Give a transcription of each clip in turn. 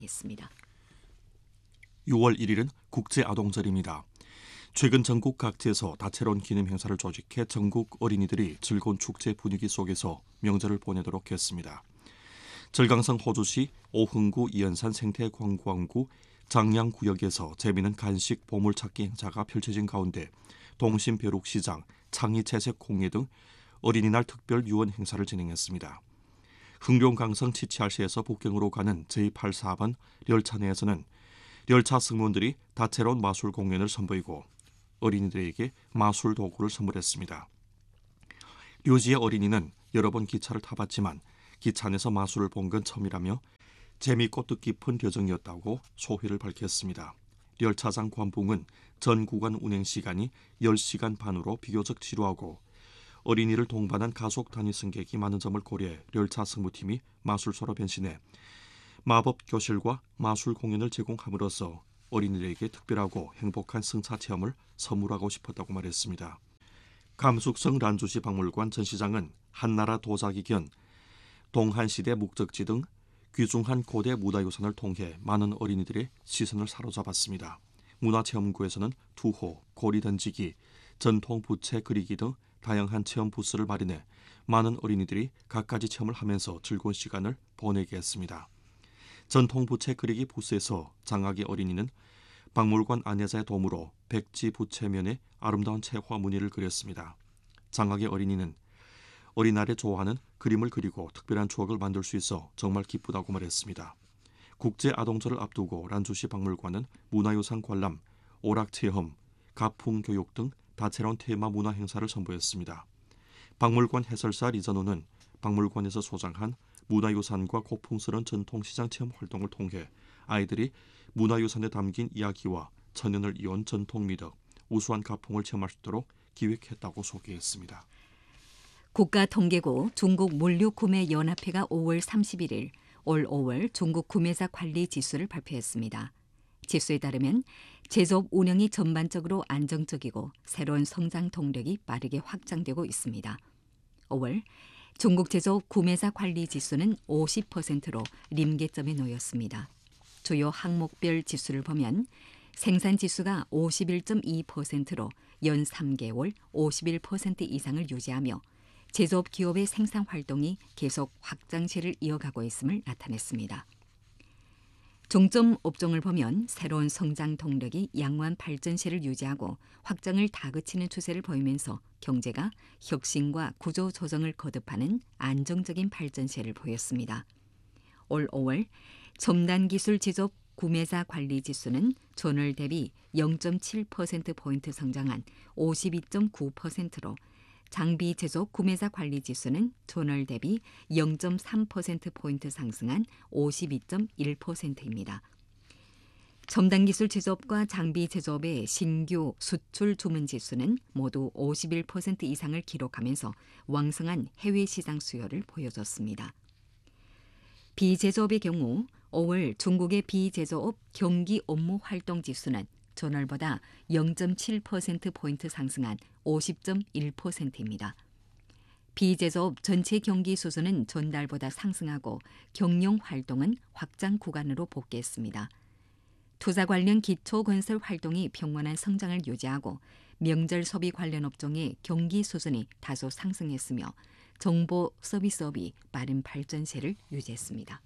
있습니다. 6월 1일은 국제아동절입니다. 최근 전국 각지에서 다채로운 기념 행사를 조직해 전국 어린이들이 즐거운 축제 분위기 속에서 명절을 보내도록 했습니다. 절강성 호주시 오흥구 이연산 생태관광구 장량구역에서 재미있는 간식 보물찾기 행사가 펼쳐진 가운데 동심벼룩시장, 창의채색 공예 등 어린이날 특별 유언 행사를 진행했습니다. 흥룡강성 치치RC에서 북경으로 가는 제84번 열차 내에서는 열차 승무원들이 다채로운 마술 공연을 선보이고 어린이들에게 마술 도구를 선물했습니다. 류지의 어린이는 여러 번 기차를 타봤지만 기차 안에서 마술을 본 건 처음이라며 재미있고 뜻깊은 여정이었다고 소회를 밝혔습니다. 열차장 관봉은 전 구간 운행 시간이 10시간 반으로 비교적 지루하고 어린이를 동반한 가속 단위 승객이 많은 점을 고려해 열차 승무팀이 마술소로 변신해 마법 교실과 마술 공연을 제공함으로써 어린이들에게 특별하고 행복한 승차 체험을 선물하고 싶었다고 말했습니다. 감숙성 란주시 박물관 전시장은 한나라 도자기 견, 동한시대 목적지 등 귀중한 고대 문화유산을 통해 많은 어린이들의 시선을 사로잡았습니다. 문화체험구에서는 투호, 고리 던지기, 전통 부채 그리기 등 다양한 체험 부스를 마련해 많은 어린이들이 갖가지 체험을 하면서 즐거운 시간을 보내게 했습니다. 전통 부채 그리기 부스에서 장학의 어린이는 박물관 안내자의 도움으로 백지 부채면에 아름다운 채화 무늬를 그렸습니다. 장학의 어린이는 어린날에 좋아하는 그림을 그리고 특별한 추억을 만들 수 있어 정말 기쁘다고 말했습니다. 국제아동절을 앞두고 란주시 박물관은 문화유산 관람, 오락체험, 가풍교육 등 다채로운 테마 문화 행사를 선보였습니다. 박물관 해설사 리전호는 박물관에서 소장한 문화유산과 고풍스러운 전통시장 체험 활동을 통해 아이들이 문화유산에 담긴 이야기와 천년을 이어온 전통미덕, 우수한 가풍을 체험할 수 있도록 기획했다고 소개했습니다. 국가통계국 중국물류구매연합회가 5월 31일 올 5월 중국 구매자 관리 지수를 발표했습니다. 지수에 따르면 제조업 운영이 전반적으로 안정적이고 새로운 성장 동력이 빠르게 확장되고 있습니다. 5월 중국 제조업 구매자 관리 지수는 50%로臨界점에 놓였습니다. 주요 항목별 지수를 보면 생산 지수가 51.2%로 연 3개월 51% 이상을 유지하며 제조업 기업의 생산 활동이 계속 확장세를 이어가고 있음을 나타냈습니다. 중점 업종을 보면 새로운 성장 동력이 양호한 발전세를 유지하고 확장을 다그치는 추세를 보이면서 경제가 혁신과 구조 조정을 거듭하는 안정적인 발전세를 보였습니다. 올 5월 첨단 기술 제조업 구매자 관리 지수는 전월 대비 0.7%포인트 성장한 52.9%로 장비 제조업 구매자 관리 지수는 전월 대비 0.3%포인트 상승한 52.1%입니다. 첨단 기술 제조업과 장비 제조업의 신규 수출 주문 지수는 모두 51% 이상을 기록하면서 왕성한 해외 시장 수요를 보여줬습니다. 비제조업의 경우 5월 중국의 비제조업 경기 업무 활동 지수는 전월보다 0.7%포인트 상승한 50.1%입니다. 비제조업 전체 경기 수준은 전달보다 상승하고 경영 활동은 확장 구간으로 복귀했습니다. 투자 관련 기초 건설 활동이 평온한 성장을 유지하고 명절 소비 관련 업종의 경기 수준이 다소 상승했으며 정보 서비스업이 빠른 발전세를 유지했습니다.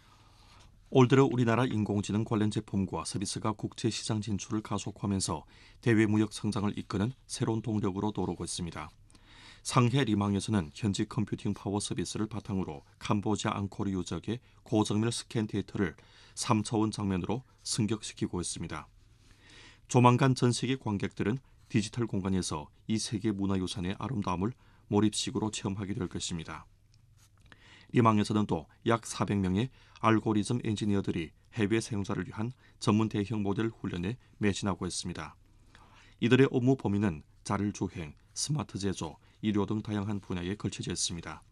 올 들어 우리나라 인공지능 관련 제품과 서비스가 국제시장 진출을 가속화하면서 대외무역 성장을 이끄는 새로운 동력으로 떠오르고 있습니다. 상해 리망에서는 현지 컴퓨팅 파워 서비스를 바탕으로 캄보디아 앙코르 유적의 고정밀 스캔 데이터를 3차원 장면으로 승격시키고 있습니다. 조만간 전 세계 관객들은 디지털 공간에서 이 세계 문화유산의 아름다움을 몰입식으로 체험하게 될 것입니다. 리망에서는 또 약 400명의 알고리즘 엔지니어들이 해외 사용자를 위한 전문 대형 모델 훈련에 매진하고 있습니다. 이들의 업무 범위는 자율 주행, 스마트 제조,医료 등 다양한 분야에 걸쳐져 있습니다.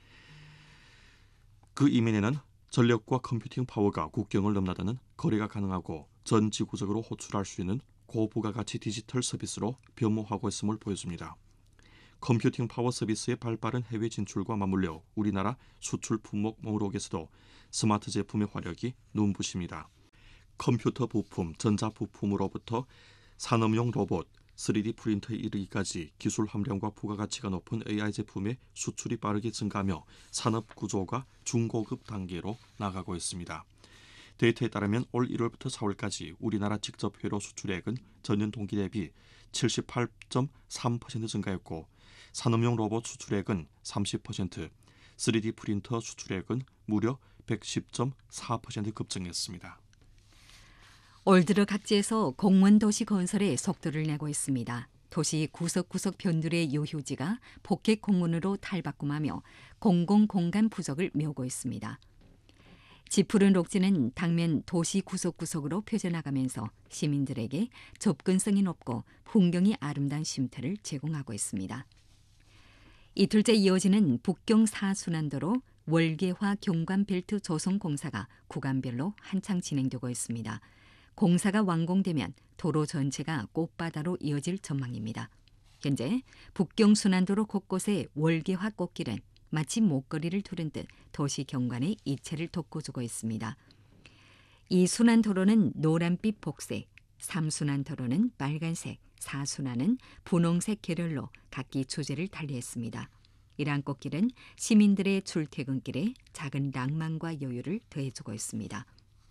그 이면에는 전력과 컴퓨팅 파워가 국경을 넘나드는 거래가 가능하고 전 지구적으로 호출할 수 있는 고부가가치 디지털 서비스로 변모하고 있음을 보여줍니다. 컴퓨팅 파워 서비스의 발빠른 해외 진출과 맞물려 우리나라 수출 품목 목록에서도 스마트 제품의 화력이 눈부십니다. 컴퓨터 부품, 전자 부품으로부터 산업용 로봇, 3D 프린터에 이르기까지 기술 함량과 부가가치가 높은 AI 제품의 수출이 빠르게 증가하며 산업 구조가 중고급 단계로 나가고 있습니다. 데이터에 따르면 올 1월부터 4월까지 우리나라 직접 회로 수출액은 전년 동기 대비 78.3% 증가했고 산업용 로봇 수출액은 30%, 3D 프린터 수출액은 무려 110.4% 급증했습니다. 올 들어 각지에서 공원 도시 건설에 속도를 내고 있습니다. 도시 구석구석 변두리의 유휴지가 복합 공원으로 탈바꿈하며 공공공간 부족을 메우고 있습니다. 지푸른 녹지는 당면 도시 구석구석으로 펴져나가면서 시민들에게 접근성이 높고 풍경이 아름다운 쉼터를 제공하고 있습니다. 이틀째 이어지는 북경 4순환도로 월계화 경관벨트 조성 공사가 구간별로 한창 진행되고 있습니다. 공사가 완공되면 도로 전체가 꽃바다로 이어질 전망입니다. 현재 북경 순환도로 곳곳의 월계화 꽃길은 마치 목걸이를 두른 듯 도시 경관의 이체를 돋궈주고 있습니다. 이 순환도로는 노란빛 복색, 3순환도로는 빨간색, 4순환은 분홍색 계열로 각기 주제를 달리했습니다. 이러한 꽃길은 시민들의 출퇴근길에 작은 낭만과 여유를 더해주고 있습니다.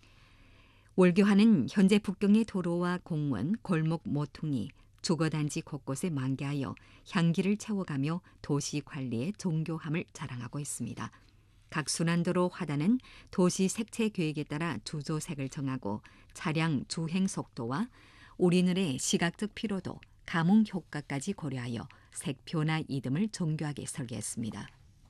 월계화는 현재 북경의 도로와 공원, 골목 모퉁이, 주거단지 곳곳에 만개하여 향기를 채워가며 도시 관리의 정교함을 자랑하고 있습니다. 각 순환도로 화단은 도시 색채 계획에 따라 주조색을 정하고 차량 주행 속도와 우리들의 시각적 피로도, 감흥 효과까지 고려하여 색 변화 이듬을 정교하게 설계했습니다.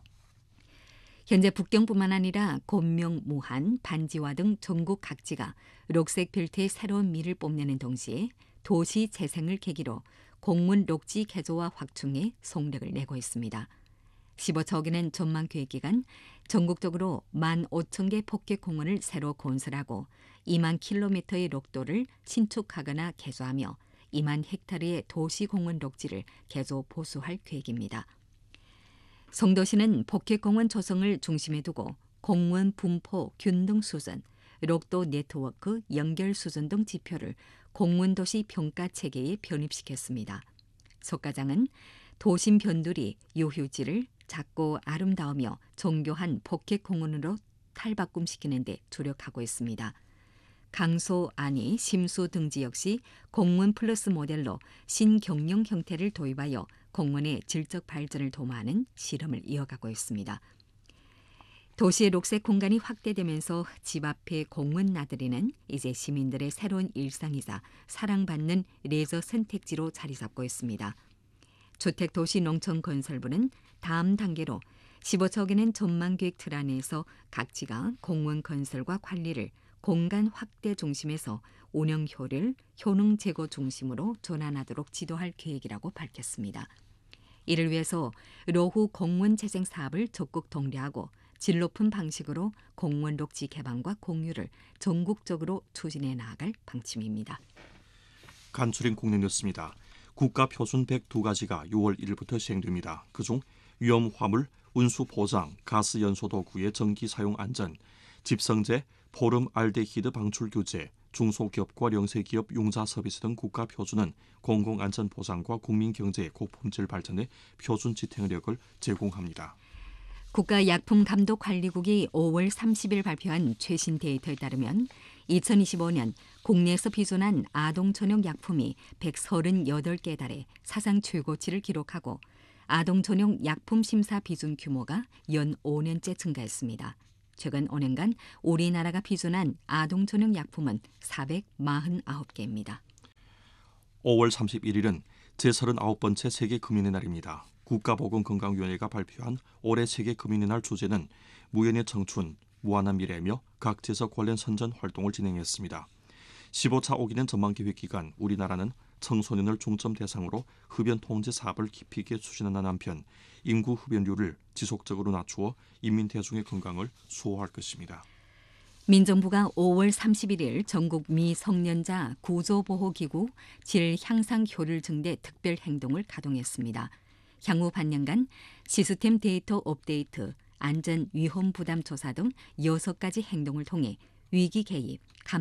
현재 북경뿐만 아니라 곤명, 무한, 반지와 등 전국 각지가 녹색 벨트의 새로운 미를 뽐내는 동시에 도시 재생을 계기로 공원 녹지 개조와 확충에 속력을 내고 있습니다. 15척에는 전망 계획 기간 전국적으로 15,000개 폭격 공원을 새로 건설하고 2만 킬로미터의 녹도를 신축하거나 개조하며 2만 헥타르의 도시공원 녹지를 개조 보수할 계획입니다. 송도시는 복합공원 조성을 중심에 두고 공원 분포 균등 수준, 녹도 네트워크 연결 수준 등 지표를 공원도시 평가 체계에 편입시켰습니다. 속 과장은 도심 변두리 유휴지를 작고 아름다우며 정교한 복합공원으로 탈바꿈시키는 데 주력하고 있습니다. 강소, 안이, 심수 등지 역시 공원 플러스 모델로 신경영 형태를 도입하여 공원의 질적 발전을 도모하는 실험을 이어가고 있습니다. 도시의 녹색 공간이 확대되면서 집 앞에 공원 나들이는 이제 시민들의 새로운 일상이자 사랑받는 레저 선택지로 자리 잡고 있습니다. 주택도시농촌건설부는 다음 단계로 15척에는 전망계획 틀 안에서 각지가 공원 건설과 관리를 공간 확대 중심에서 운영 효율, 효능 제고 중심으로 전환하도록 지도할 계획이라고 밝혔습니다. 이를 위해서 노후 공원 재생 사업을 적극 독려하고 질 높은 방식으로 공원 녹지 개방과 공유를 전국적으로 추진해 나아갈 방침입니다. 간추린 국내 뉴스입니다. 국가 표준 102가지가 6월 1일부터 시행됩니다. 그중 위험 화물, 운수 보장, 가스 연소 도구의 전기 사용 안전, 집성제, 포름 알데히드 방출 규제, 중소기업과 영세기업 융자 서비스 등 국가 표준은 공공안전 보장과 국민경제의 고품질 발전에 표준 지탱력을 제공합니다. 국가약품감독관리국이 5월 30일 발표한 최신 데이터에 따르면 2025년 국내에서 비준한 아동 전용 약품이 138개 달해 사상 최고치를 기록하고 아동 전용 약품 심사 비준 규모가 연 5년째 증가했습니다. 최근 5년간 우리나라가 비준한 아동 전용 약품은 449개입니다. 5월 31일은 제39번째 세계금연의 날입니다. 국가보건건강위원회가 발표한 올해 세계금연의 날 주제는 무연의 청춘, 무한한 미래며 각지에서 관련 선전 활동을 진행했습니다. 15차 오기는 전망계획 기간 우리나라는 청소년을 중점 대상으로 흡연 통제 사업을 깊이 있게 추진하는 한편 인구 흡연율을 지속적으로 낮추어 인민 대중의 건강을 수호할 것입니다. 민정부가 5월 31일 전국 미성년자 구조보호기구 질 향상 효율 증대 특별 행동을 가동했습니다. 향후 반년간 시스템 데이터 업데이트, 안전 위험 부담 조사 등 6가지 행동을 통해 위기 개입,